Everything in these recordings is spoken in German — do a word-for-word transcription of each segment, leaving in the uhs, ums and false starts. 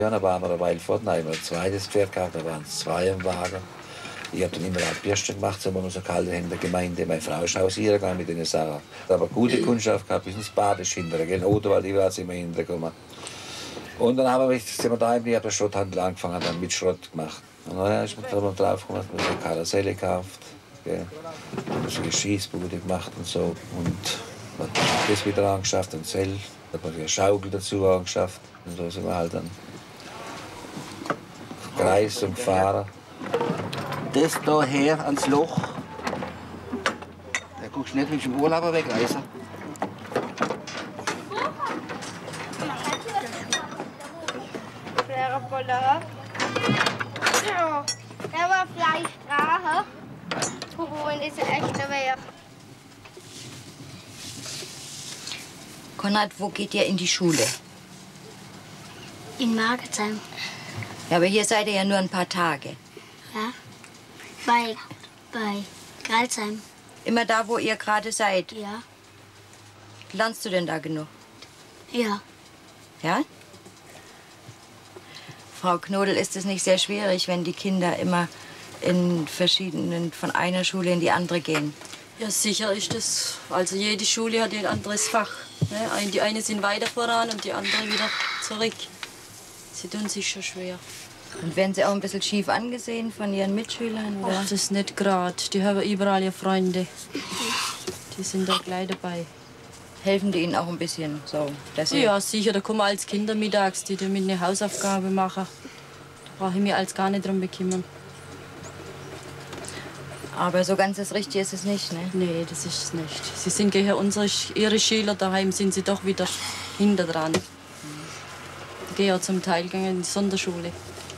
Ja, da waren wir eine Weile fort, da haben wir ein zweites Pferd gehabt, da waren es zwei im Wagen. Ich habe dann immer ein Bürsten gemacht, so wir so kalt in der Gemeinde. Meine Frau ist hausieren gegangen mit den Sachen. Da habe ich gute Kundschaft gehabt, bis ins Badisch hinterher, gell, Oderwald, ich war immer hintergekommen. Und dann haben wir, sind wir da, ich habe den Schrotthandel angefangen, dann mit Schrott gemacht. Und dann ist man drauf gekommen, hat man so eine Karusselle gekauft, gell, so eine Schießbude gemacht und so. Und hat das wieder angeschafft, ein Zelt, hat man eine Schaukel dazu angeschafft. Und so sind wir halt dann Kreis und gefahren. Das da her ans Loch. Da guckst du nicht, willst du im Urlaub wegreisen. Ja, der war Fleischstraße. Guck mal, ist ein echter Weg. Konrad, wo geht ihr in die Schule? In Margetsheim. Ja, aber hier seid ihr ja nur ein paar Tage. Ja, bei, bei Gralsheim. Immer da, wo ihr gerade seid? Ja. Lernst du denn da genug? Ja. Ja? Frau Knodel, ist es nicht sehr schwierig, wenn die Kinder immer in verschiedenen, von einer Schule in die andere gehen? Ja, sicher ist das. Also jede Schule hat ein anderes Fach. Ne? Die eine sind weiter voran und die andere wieder zurück. Sie tun sich schon schwer. Und werden Sie auch ein bisschen schief angesehen von Ihren Mitschülern? Oder? Ach, das ist nicht gerade. Die haben überall ihre Freunde. Die sind da gleich dabei. Helfen die Ihnen auch ein bisschen so? Dass ja, sicher. Da kommen als Kinder mittags, die damit eine Hausaufgabe machen. Da brauche ich mich als gar nicht drum bekümmern. Aber so ganz das Richtige ist es nicht, ne? Nee, das ist es nicht. Sie sind gegen unsere, ihre Schüler daheim, sind sie doch wieder hinter dran. Die gehen ja zum Teil in die Sonderschule.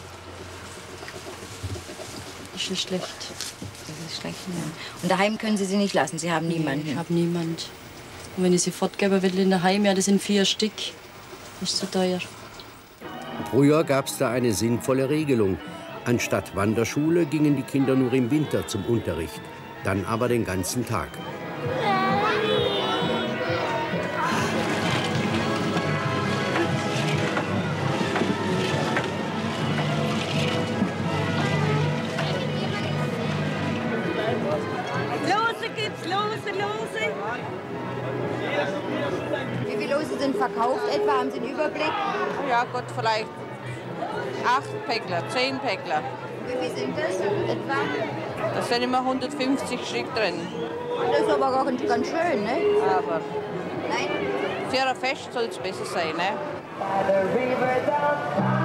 Das ist schlecht. Das ist schlecht, ja. Und daheim können Sie sie nicht lassen? Sie haben niemanden? Nee, ich habe niemanden. Und wenn ich sie fortgeben will in daheim, ja, das sind vier Stück. Das ist zu teuer. Früher gab es da eine sinnvolle Regelung. Anstatt Wanderschule gingen die Kinder nur im Winter zum Unterricht, dann aber den ganzen Tag. Lose gibt's, lose, lose. Wie viele Lose sind verkauft etwa? Haben Sie einen Überblick? Ja, Gott, vielleicht acht Päckler, zehn Päckler. Wie viel sind das etwa? Da sind immer hundertfünfzig Stück drin. Das ist aber gar ganz, ganz schön, ne? Aber Nein? für ein Fest soll es besser sein, ne? By the river down